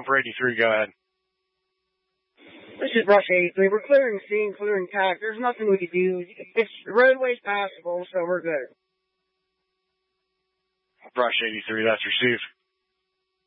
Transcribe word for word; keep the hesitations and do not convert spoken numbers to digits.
for eighty-three, go ahead. This is Brush eighty-three. We're clearing scene, clearing tack. There's nothing we can do. It's, the roadway's passable, so we're good. Brush eighty-three, that's received.